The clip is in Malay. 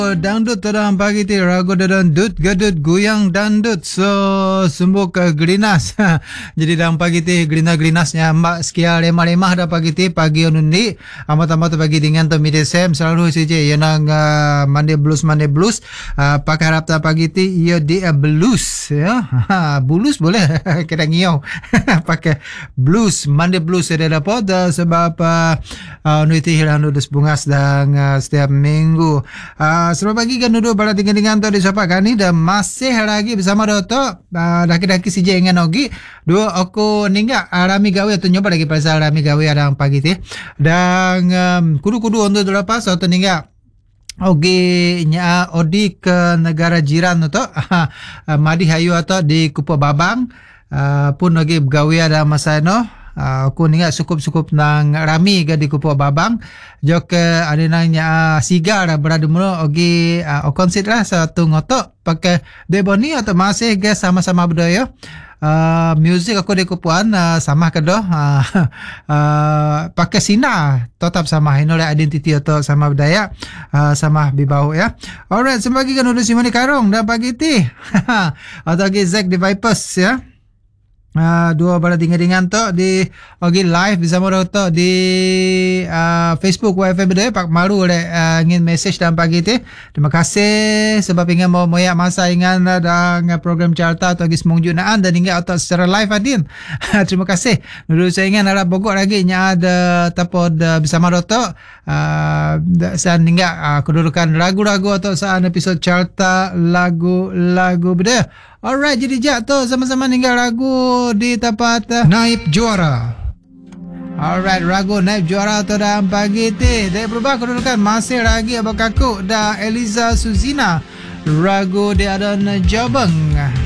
Dangdut dalam pagi ti ragu dangdut gadut goyang dangdut so sumbuk gelinas. Jadi dalam pagi ti gelinas-gelinasnya mbak sekia lemah-lemah dah pagi ti pagi undi amat-amat pagi dengan to midesem selalu saja yang Monday blues pakai harap ta pagi ti ia di blues ya. Blues boleh kita ngiau pakai blues Monday blues ada dapat sebab nuiti hilang dus bungas dan setiap minggu. Selamat pagi kan duduk pada dengan tu di sapa kani dan masih lagi bersama Dato daki-daki si jengan ogi dua aku ningga rami gawe atau nyoba lagi pasal rami gawe ada pagi ti dan kudu-kudu untuk lepas atau ningga ogi nya odi ke negara jiran tu madi hayu atau di Kupu Babang pun lagi gawe ada masa no aku ningat sukup nang rami ke di Kupu Babang jok ada nanya sigar berada mula ogi consider satu ngotok pakai deboni atau masih ke sama-sama budaya music aku di Kupuan sama ke doh pakai sina tetap sama inole identiti atau sama budaya sama bibau ya. Alright, sembagi kan udah simoni karong dah pagi ti atau lagi Zack di Vipers ya. Dua pada dengan tu di ogi live bersama Dato di Facebook YFM Bedaya Pak Malu oleh ingin message dalam pagi tu. Terima kasih sebab ingin mau moyak masa ingan dan program carta atau lagi semungjunaan dan hingga atau secara live adin. Terima kasih. Dulu saya ingin ada pokok lagi nya ada tapod bersama Dato saat hingga kedudukan lagu-lagu atau saat episod carta lagu-lagu Bedaya. Alright, jadi jatuh sama-sama tinggal lagu di tempat Naib Juara. Alright, lagu Naib Juara tu dalam pagi ti. Dia berubah kedudukan masih lagi abang kaku dah Eliza Suzina. Lagu dia ada Jabang.